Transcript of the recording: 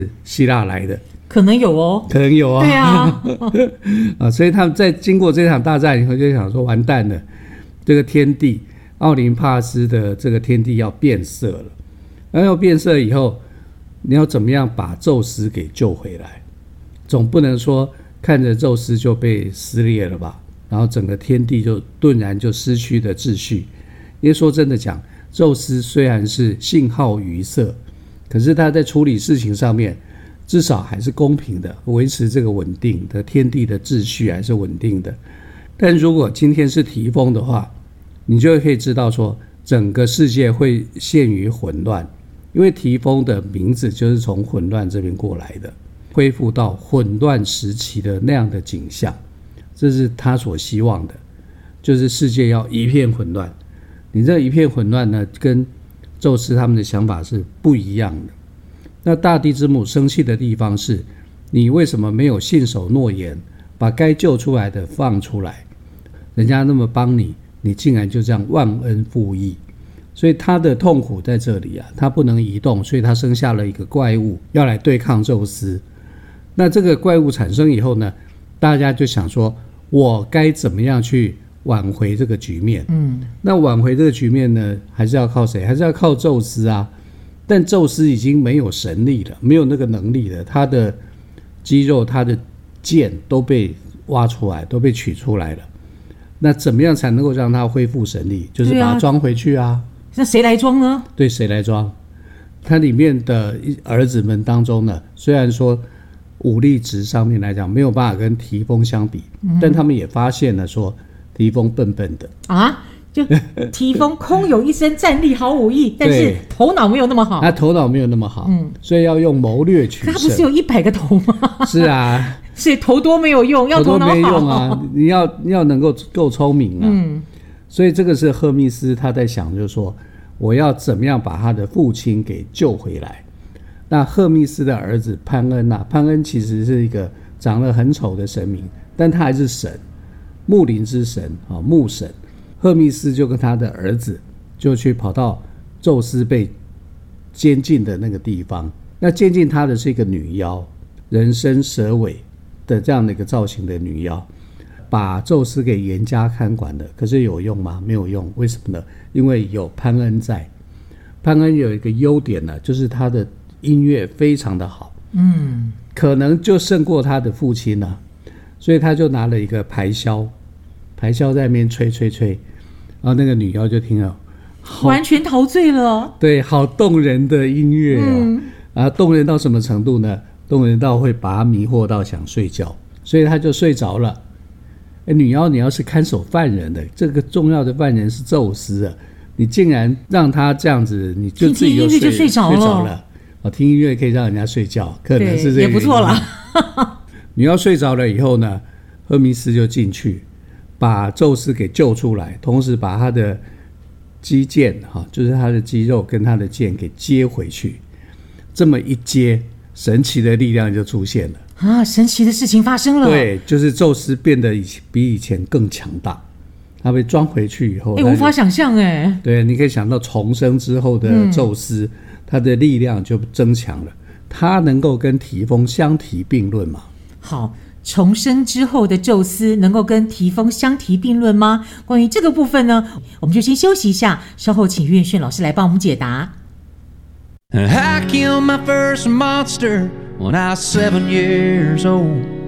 希腊来的， 可能有哦， 可能有啊。 对啊， 所以他们在经过这场大战以后，就想说完蛋了，这个天地奥林帕斯的这个天地要变色了。然后要变色以后，你要怎么样把宙斯给救回来？总不能说看着宙斯就被撕裂了吧？然后整个天地就顿然就失去了秩序。因为说真的讲，宙斯虽然是信好于色，可是他在处理事情上面至少还是公平的，维持这个稳定的天地的秩序还是稳定的。但如果今天是提丰的话，你就可以知道说整个世界会陷于混乱，因为提丰的名字就是从混乱这边过来的，恢复到混乱时期的那样的景象，这是他所希望的，就是世界要一片混乱。你这一片混乱呢，跟宙斯他们的想法是不一样的。那大地之母生气的地方是，你为什么没有信守诺言，把该救出来的放出来？人家那么帮你，你竟然就这样忘恩负义。所以他的痛苦在这里啊，他不能移动，所以他生下了一个怪物要来对抗宙斯。那这个怪物产生以后呢，大家就想说，我该怎么样去挽回这个局面？那挽回这个局面呢，还是要靠谁？还是要靠宙斯啊。但宙斯已经没有神力了，没有那个能力了，他的肌肉、他的剑都被挖出来，都被取出来了。那怎么样才能够让他恢复神力？就是把他装回去啊。 那谁来装呢？ 对，谁来装？他里面的儿子们当中呢，虽然说武力值上面来讲没有办法跟提丰相比，但他们也发现了说提丰笨笨的啊。就提丰空有一身战力好武艺，但是头脑没有那么好。 他头脑没有那么好，所以要用谋略取胜。 可他不是有100个头吗？ 是啊， 所以头多没有用，要头脑好。 头多没用啊，你要能够够聪明啊。所以这个是赫密斯他在想，就是说我要怎么样把他的父亲给救回来。那赫密斯的儿子潘恩啊，潘恩其实是一个长得很丑的神明，但他还是神，木林之神啊，木神。赫密斯就跟他的儿子就去跑到宙斯被监禁的那个地方，那监禁他的是一个女妖，人身蛇尾的这样的一个造型的女妖，把宙斯给严加看管的。可是有用吗？没有用。为什么呢？因为有潘恩在。潘恩有一个优点呢，就是他的音乐非常的好，可能就胜过他的父亲了。所以他就拿了一个排箫在那边吹，然后那个女妖就听了， 完全陶醉了。 对，好动人的音乐啊！动人到什么程度呢？动人到会把他迷惑到想睡觉，所以他就睡着了。女妖，你要是看守犯人的，这个重要的犯人是宙斯啊，你竟然让他这样子，你就自己听音乐就睡着了。 听音乐可以让人家睡觉，可能是这个也不错了。 女妖睡着了以后呢，赫密斯就进去把宙斯给救出来，同时把他的肌腱，就是他的肌肉跟他的剑给接回去。这么一接，神奇的力量就出现了啊！神奇的事情发生了。 对，就是宙斯变得比以前更强大。他被装回去以后， 无法想象哎。 对，你可以想到重生之后的宙斯，他的力量就增强了，他能够跟提丰相提并论嘛？ 好。重生之后的宙斯能够跟提丰相提并论吗？关于这个部分呢，我们就先休息一下，稍后请岳炫老师来帮我们解答。 I killed my first monster when I was 7 years old.